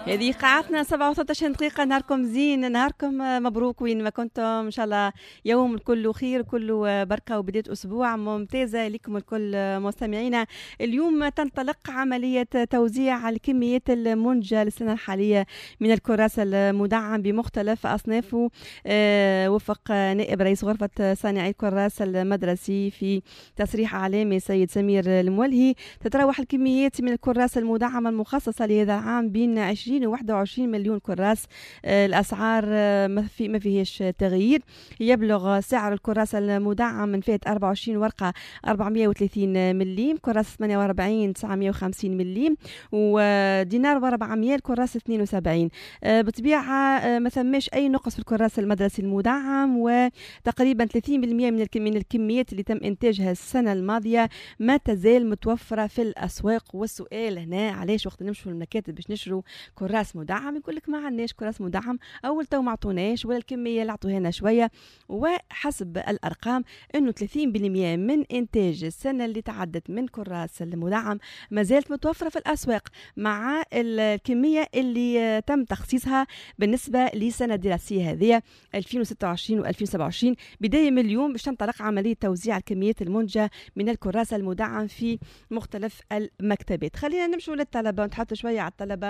هذه قاعتنا 37 دقيقة. نهاركم زين، نهاركم مبروك وين ما كنتم، إن شاء الله يوم كله خير كله بركة وبداية أسبوع ممتازة لكم الكل مستمعينا. اليوم تنطلق عملية توزيع الكميات المنتجة للسنة الحالية من الكراسة المدعم بمختلف أصنافه وفق نائب رئيس غرفة صانعي الكراسة المدرسي في تصريح إعلامي سيد سمير المولهي. تتراوح الكميات من الكراسة المدعمة المخصصة لهذا العام بين 20 و 21 مليون كراس. الأسعار ما فيهش تغيير. يبلغ سعر الكراسة المدعم من فئة 24 ورقة 430 مليم، كراسة 48 950 مليم، ودينار و400 الكراسة 72. بطبيعة ما ثماش أي نقص في الكراسة المدرسي المدعم، وتقريبا 30% من الكميات اللي تم إنتاجها السنة الماضية ما تزال متوفرة في الأسواق. والسؤال هنا علاش وقت نمشوا المكاتب باش نشروا كراس مدعم يقول لك ما عندناش كراس مدعم، اول تو ما عطوناش ولا الكميه اللي عطوها شويه. وحسب الارقام انه 30% من انتاج السنه اللي تعدت من كراس المدعم ما زالت متوفره في الاسواق، مع الكميه اللي تم تخصيصها بالنسبه لسنه دراسيه هذه 2026 و2027. بدايه من اليوم باش تنطلق عمليه توزيع الكميات المنتجه من الكراسه المدعم في مختلف المكتبات. خلينا نمشوا للطلبه ونتحدث شويه على الطلبه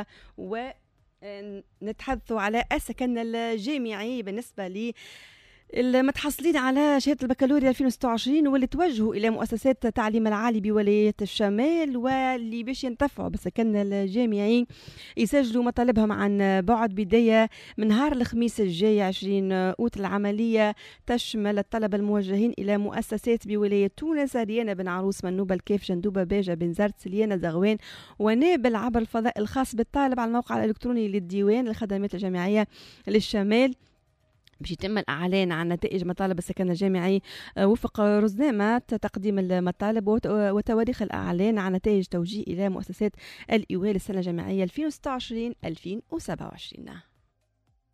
ونتحدثوا على السكن الجامعي بالنسبة لي المتحصلين على شهادة البكالوريا 2026 واللي توجهوا إلى مؤسسات التعليم العالي بولاية الشمال، واللي باش ينتفعوا بالسكن الجامعي يسجلوا مطالبهم عن بعد بداية من نهار الخميس الجاي 20 أوت. العملية تشمل الطلبة الموجهين إلى مؤسسات بولاية تونس: ريانة بن عروس، منوبة، الكيف، جندوبة، باجة، بنزرت، سليانة، زغوان، ونابل، عبر الفضاء الخاص بالطالب على الموقع الإلكتروني للديوان الخدمات الجامعية للشمال. باش يتم الإعلان عن نتائج مطالب السكن الجامعي وفق رزنامة تقديم المطالب وتواريخ الإعلان عن نتائج توجيه إلى مؤسسات الإيواء للسنة الجامعية 2026-2027.